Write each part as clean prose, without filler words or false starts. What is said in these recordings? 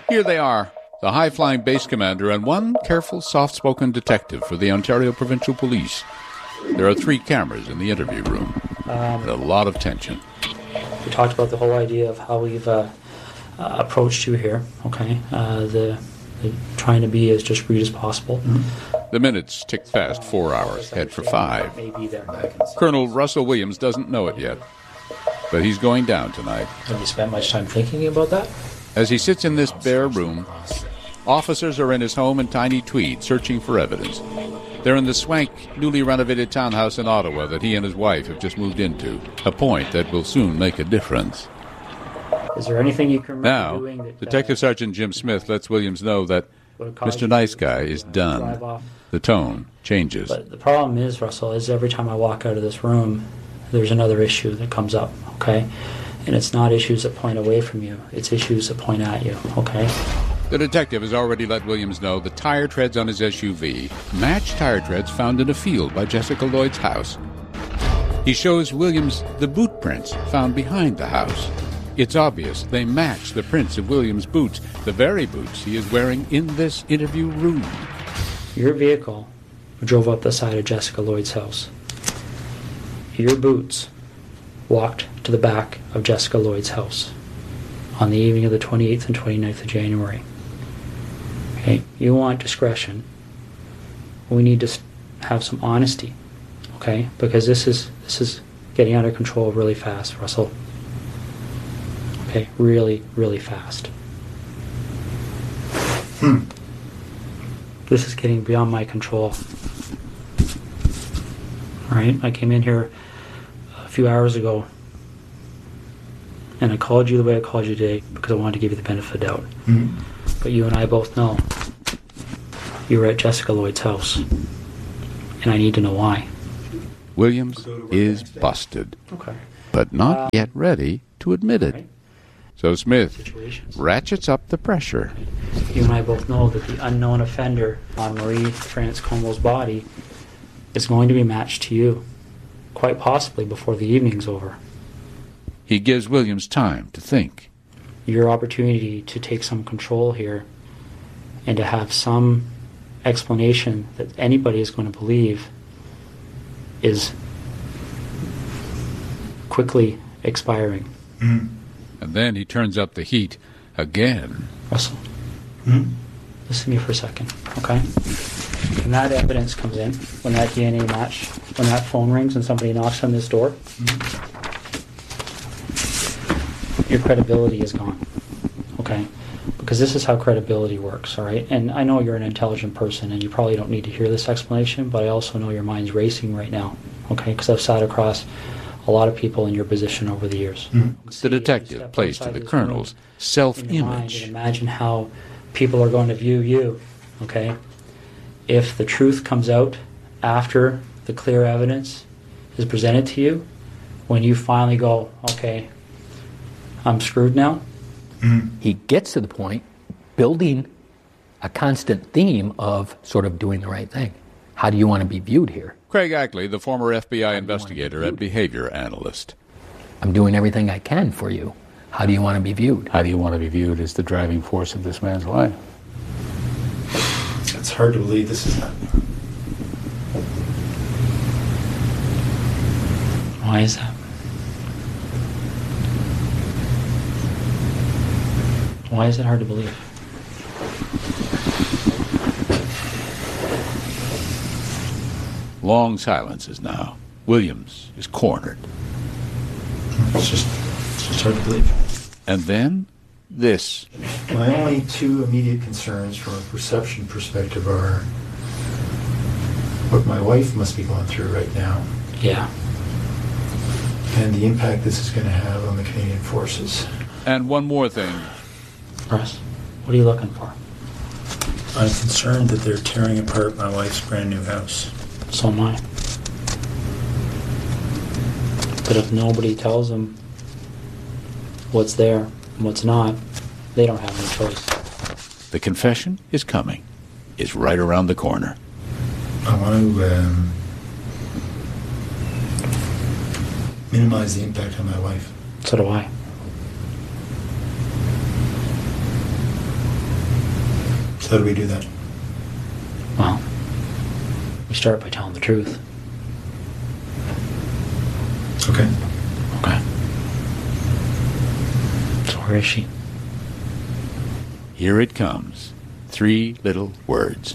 Here they are, the high-flying base commander and one careful, soft-spoken detective for the Ontario Provincial Police. There are 3 cameras in the interview room. And a lot of tension. We talked about the whole idea of how we've approached you here, okay? The trying to be as discreet as possible. The minutes tick past 4 hours, head for 5. Colonel Russell Williams doesn't know it yet, but he's going down tonight. Have you spent much time thinking about that? As he sits in this bare room, officers are in his home in Tiny Tweed searching for evidence. They're in the swank, newly renovated townhouse in Ottawa that he and his wife have just moved into, a point that will soon make a difference. Is there anything you can remember now, doing that... Detective Sergeant Jim Smith lets Williams know that Mr. Nice Guy is done. The tone changes. But the problem is, Russell, is every time I walk out of this room, there's another issue that comes up, okay? And it's not issues that point away from you. It's issues that point at you, okay? The detective has already let Williams know the tire treads on his SUV match tire treads found in a field by Jessica Lloyd's house. He shows Williams the boot prints found behind the house. It's obvious they match the prints of Williams' boots, the very boots he is wearing in this interview room. Your vehicle drove up the side of Jessica Lloyd's house. Your boots walked to the back of Jessica Lloyd's house on the evening of the 28th and 29th of January. Okay, you want discretion. We need to have some honesty, okay? Because this is getting out of control really fast, Russell. Okay, really, really fast. This is getting beyond my control. All right, I came in here a few hours ago and I called you the way I called you today because I wanted to give you the benefit of the doubt. But you and I both know you were at Jessica Lloyd's house, and I need to know why. Williams is busted, but not yet ready to admit it. So Smith ratchets up the pressure. You and I both know that the unknown offender on Marie France Comeau's body is going to be matched to you, quite possibly before the evening's over. He gives Williams time to think. Your opportunity to take some control here and to have some explanation that anybody is going to believe is quickly expiring. And then he turns up the heat again. Russell, listen to me for a second, okay? When that evidence comes in, when that DNA match, when that phone rings and somebody knocks on this door, your credibility is gone, okay? Because this is how credibility works, all right? And I know you're an intelligent person and you probably don't need to hear this explanation, but I also know your mind's racing right now, okay? Because I've sat across a lot of people in your position over the years. The detective plays to the colonel's self-image. Imagine how people are going to view you, okay? If the truth comes out after the clear evidence is presented to you, when you finally go, okay, I'm screwed now. He gets to the point building a constant theme of sort of doing the right thing. How do you want to be viewed here? Craig Ackley, the former FBI investigator and behavior analyst. I'm doing everything I can for you. How do you want to be viewed? How do you want to be viewed as the driving force of this man's life? It's hard to believe this is happening. Why is that? Why is it hard to believe? Long silences now. Williams is cornered. It's just hard to believe. And then, this. My only two immediate concerns from a perception perspective are what my wife must be going through right now. Yeah. And the impact this is going to have on the Canadian Forces. And one more thing. Russ, what are you looking for? I'm concerned that they're tearing apart my wife's brand new house. So am I. But if nobody tells them what's there and what's not, they don't have any choice. The confession is coming. It's right around the corner. I want to minimize the impact on my wife. So do I. So how do we do that? Well, we start by telling the truth. Okay. Okay. So where is she? Here it comes. 3 little words.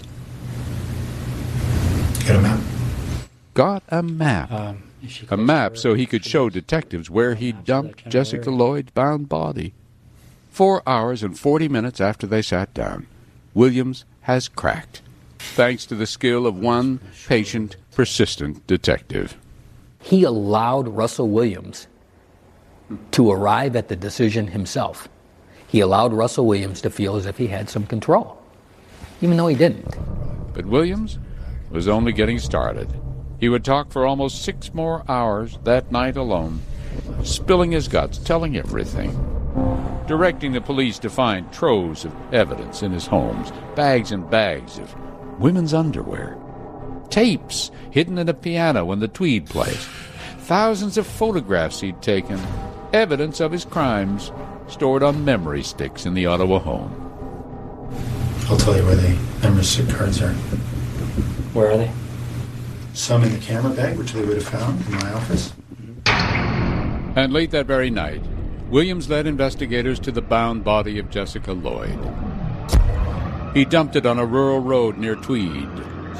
You got a map? Got a map. Is she A close map to so where he could she show is? detectives where he Maps of that dumped general Jessica area. Lloyd's bound body. 4 hours and 40 minutes after they sat down, Williams has cracked, thanks to the skill of one patient, persistent detective. He allowed Russell Williams to arrive at the decision himself. He allowed Russell Williams to feel as if he had some control, even though he didn't. But Williams was only getting started. He would talk for almost 6 more hours that night alone, spilling his guts, telling everything, directing the police to find troves of evidence in his homes, bags and bags of women's underwear, tapes hidden in a piano when the Tweed plays, thousands of photographs he'd taken, evidence of his crimes stored on memory sticks in the Ottawa home. I'll tell you where the memory stick cards are. Where are they? Some in the camera bag, which they would have found in my office. And late that very night, Williams led investigators to the bound body of Jessica Lloyd. He dumped it on a rural road near Tweed.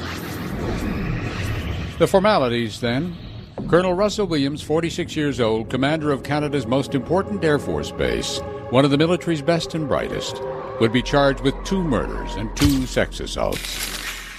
The formalities, then. Colonel Russell Williams, 46 years old, commander of Canada's most important Air Force base, one of the military's best and brightest, would be charged with 2 murders and 2 sex assaults.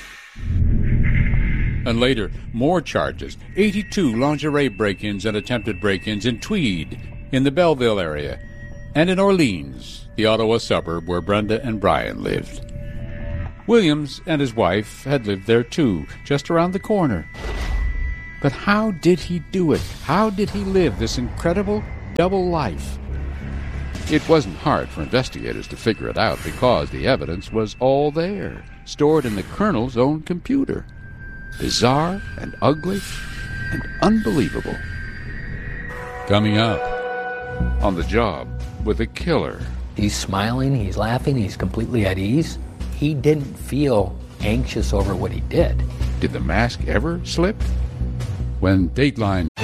And later, more charges, 82 lingerie break-ins and attempted break-ins in Tweed, in the Belleville area, and in Orleans, the Ottawa suburb where Brenda and Brian lived. Williams and his wife had lived there too, just around the corner. But how did he do it? How did he live this incredible double life? It wasn't hard for investigators to figure it out because the evidence was all there, stored in the colonel's own computer. Bizarre and ugly and unbelievable. Coming up, on the job with a killer. He's smiling, he's laughing, he's completely at ease. He didn't feel anxious over what he did. Did the mask ever slip? When Dateline